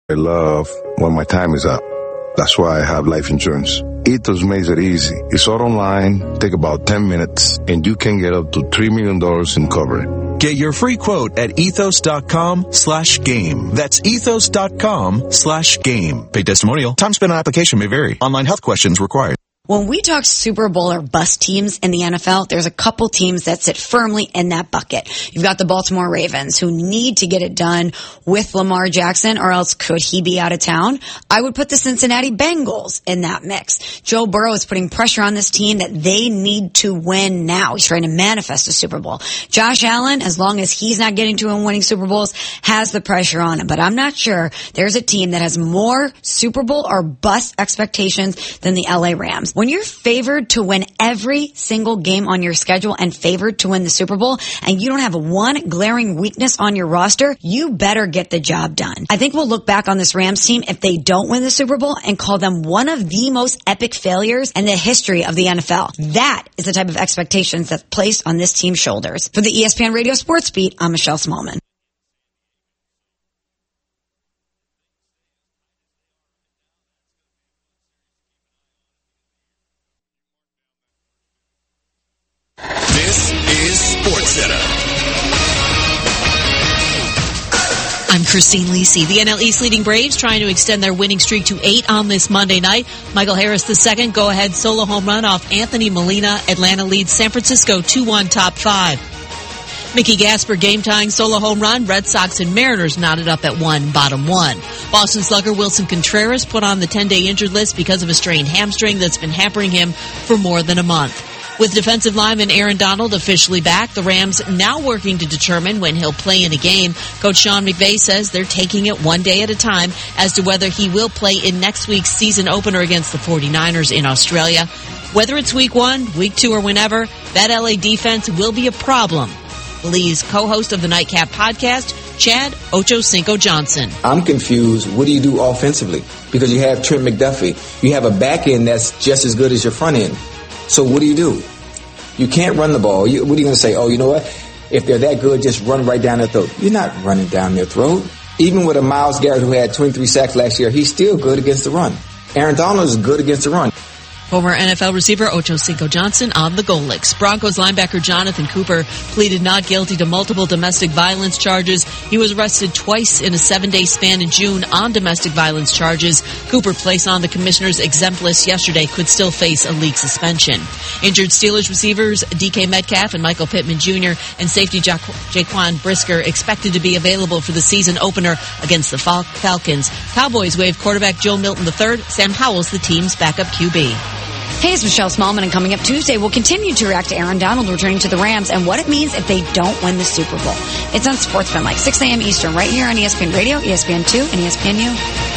I love when my time is up. That's why I have life insurance. Ethos makes it easy. It's all online, take about 10 minutes, and you can get up to $3 million in coverage. Get your free quote at ethos.com/game. That's ethos.com/game. Paid testimonial. Time spent on application may vary. Online health questions required. When we talk Super Bowl or bust teams in the NFL, there's a couple teams that sit firmly in that bucket. You've got the Baltimore Ravens, who need to get it done with Lamar Jackson, or else could he be out of town? I would put the Cincinnati Bengals in that mix. Joe Burrow is putting pressure on this team that they need to win now. He's trying to manifest a Super Bowl. Josh Allen, as long as he's not getting to and winning Super Bowls, has the pressure on him. But I'm not sure there's a team that has more Super Bowl or bust expectations than the LA Rams. When you're favored to win every single game on your schedule and favored to win the Super Bowl, and you don't have one glaring weakness on your roster, you better get the job done. I think we'll look back on this Rams team if they don't win the Super Bowl and call them one of the most epic failures in the history of the NFL. That is the type of expectations that's placed on this team's shoulders. For the ESPN Radio Sports Beat, I'm Michelle Smallman. This is SportsCenter. I'm Christine Lisi. The NL East leading Braves trying to extend their winning streak to 8 on this Monday night. Michael Harris II go-ahead solo home run off Anthony Molina. Atlanta leads San Francisco 2-1 top 5. Mickey Gasper game-tying solo home run. Red Sox and Mariners knotted up at 1, bottom 1. Boston slugger Wilson Contreras put on the 10-day injured list because of a strained hamstring that's been hampering him for more than a month. With defensive lineman Aaron Donald officially back, the Rams now working to determine when he'll play in a game. Coach Sean McVay says they're taking it one day at a time as to whether he will play in next week's season opener against the 49ers in Australia. Whether it's week 1, week 2, or whenever, that LA defense will be a problem, believes co-host of the Nightcap podcast, Chad Ochocinco Johnson. I'm confused. What do you do offensively? Because you have Trent McDuffie. You have a back end that's just as good as your front end. So what do? You can't run the ball. What are you going to say? Oh, you know what? If they're that good, just run right down their throat. You're not running down their throat. Even with a Myles Garrett who had 23 sacks last year, he's still good against the run. Aaron Donald is good against the run. Former NFL receiver Ochocinco Johnson on the goal licks. Broncos linebacker Jonathan Cooper pleaded not guilty to multiple domestic violence charges. He was arrested twice in a 7-day span in June on domestic violence charges. Cooper, placed on the commissioner's exempt list yesterday, could still face a league suspension. Injured Steelers receivers DK Metcalf and Michael Pittman Jr. and safety Jaquan Brisker expected to be available for the season opener against the Falcons. Cowboys waive quarterback Joe Milton III. Sam Howell's the team's backup QB. Hey, it's Michelle Smallman, and coming up Tuesday, we'll continue to react to Aaron Donald returning to the Rams and what it means if they don't win the Super Bowl. It's on Sportsman, like 6 a.m. Eastern, right here on ESPN Radio, ESPN2, and ESPNU.